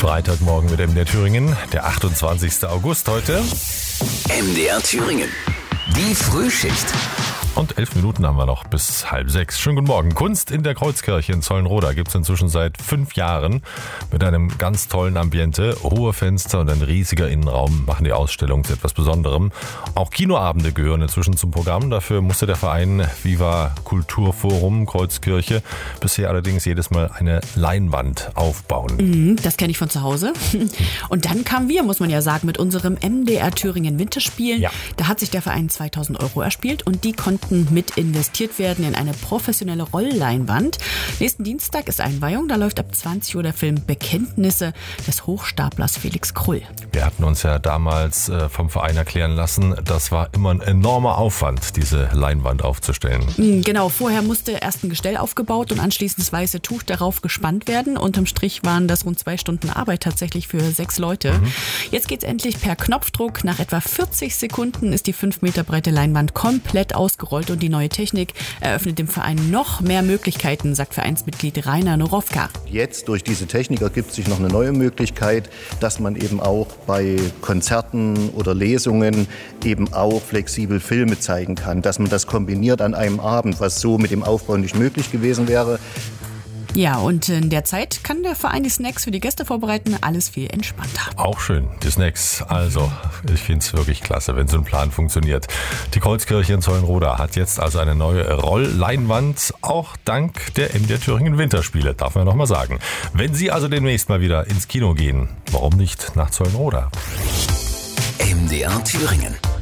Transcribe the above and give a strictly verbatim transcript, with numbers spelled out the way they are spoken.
Freitagmorgen mit M D R Thüringen, der achtundzwanzigster August heute. M D R Thüringen, die Frühschicht. Und elf Minuten haben wir noch bis halb sechs. Schönen guten Morgen. Kunst in der Kreuzkirche in Zollenroda gibt es inzwischen seit fünf Jahren mit einem ganz tollen Ambiente. Hohe Fenster und ein riesiger Innenraum machen die Ausstellung zu etwas Besonderem. Auch Kinoabende gehören inzwischen zum Programm. Dafür musste der Verein Viva Kulturforum Kreuzkirche bisher allerdings jedes Mal eine Leinwand aufbauen. Das kenne ich von zu Hause. Und dann kamen wir, muss man ja sagen, mit unserem M D R Thüringen Winterspiel. Ja. Da hat sich der Verein zweitausend Euro erspielt und die konnten mit investiert werden in eine professionelle Rollleinwand. Nächsten Dienstag ist Einweihung, da läuft ab zwanzig Uhr der Film Bekenntnisse des Hochstaplers Felix Krull. Wir hatten uns ja damals äh, vom Verein erklären lassen, das war immer ein enormer Aufwand, diese Leinwand aufzustellen. Genau, vorher musste erst ein Gestell aufgebaut und anschließend das weiße Tuch darauf gespannt werden. Unterm Strich waren das rund zwei Stunden Arbeit tatsächlich für sechs Leute. Mhm. Jetzt geht's endlich per Knopfdruck. Nach etwa vierzig Sekunden ist die fünf Meter breite Leinwand komplett ausgerollt und die neue Technik eröffnet dem Verein noch mehr Möglichkeiten, sagt Vereinsmitglied Rainer Norowka. Jetzt durch diese Technik ergibt sich noch eine neue Möglichkeit, dass man eben auch bei Konzerten oder Lesungen eben auch flexibel Filme zeigen kann, dass man das kombiniert an einem Abend, was so mit dem Aufbau nicht möglich gewesen wäre. Ja, und in der Zeit kann der Verein die Snacks für die Gäste vorbereiten, alles viel entspannter. Auch schön, die Snacks. Also, ich finde es wirklich klasse, wenn so ein Plan funktioniert. Die Kreuzkirche in Zollenroda hat jetzt also eine neue Rollleinwand, auch dank der M D R Thüringen Winterspiele, darf man noch mal sagen. Wenn Sie also demnächst mal wieder ins Kino gehen, warum nicht nach Zollenroda? M D R Thüringen.